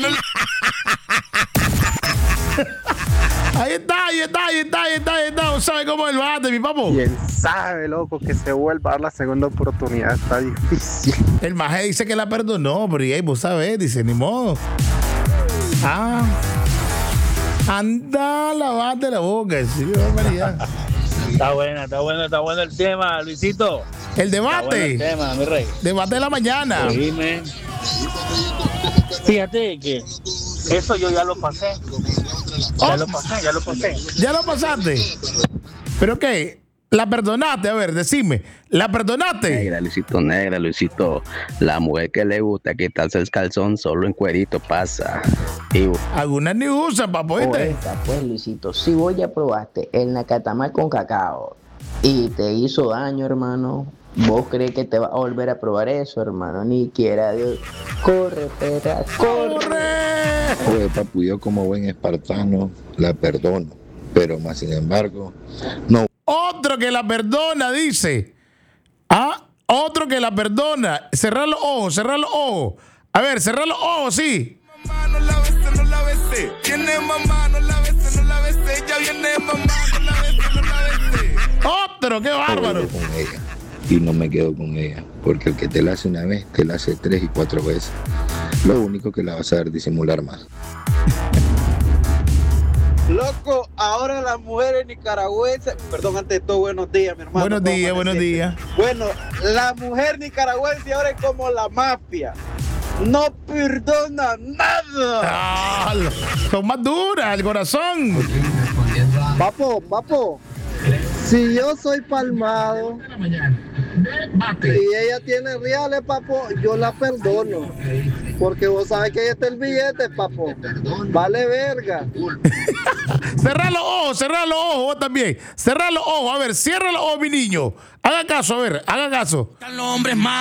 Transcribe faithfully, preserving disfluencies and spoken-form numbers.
Ahí está, ahí está, ahí está, ahí está, ahí está. ¿Sabe cómo es el bate, mi papo? Quién sabe, loco, que se vuelva a dar la segunda oportunidad. Está difícil. El maje dice que la perdonó, pero ahí vos sabés, dice, ni modo. Ah. Anda, lavate la boca. Sí, barbaridad. Está buena, está bueno, está bueno el tema, Luisito. El Está bueno debate. el tema, mi rey. Debate de la mañana. Dime. Fíjate que eso yo ya lo pasé. Ya Oh. lo pasé, ya lo pasé. ¿Ya lo pasaste? ¿Pero qué? ¿La perdonaste? A ver, decime. ¿La perdonaste? Negra, Luisito, negra, Luisito. La mujer que le gusta quitarse el calzón solo en cuerito pasa. Y... Algunas ni usan, papo, ¿viste? Pues, Luisito, si vos ya probaste el nacatamal con cacao y te hizo daño, hermano, ¿vos crees que te va a volver a probar eso, hermano? Ni quiera Dios. Corre, perra, corre. Oye, papu, yo como buen espartano la perdono, pero más sin embargo, no. Otro que la perdona, dice. Ah, otro que la perdona. Cerrar los ojos, cerrar los ojos. A ver, cerrar los ojos, sí. Mamá, no la besé, no la besé. Viene mamá, no la besé, no la besé. Ya viene mamá, no la besé, no la besé. Otro, qué bárbaro. Con ella. Y no me quedo con ella, porque el que te la hace una vez, te la hace tres y cuatro veces. Lo único que la va a saber disimular más. Loco, ahora las mujeres nicaragüenses, perdón, antes de todo, buenos días, mi hermano. Buenos días, buenos días. Bueno, la mujer nicaragüense ahora es como la mafia. No perdona nada. Ah, son más duras, el corazón. Papo, papo, si yo soy palmado y ella tiene reales, papo, yo la perdono. Porque vos sabes que ahí está el billete, papo. Vale verga. Cerrar los ojos, cerrar los ojos, vos también. Cerrar los ojos, a ver, cierra los ojos, mi niño. Haga caso, a ver, haga caso. Están los hombres más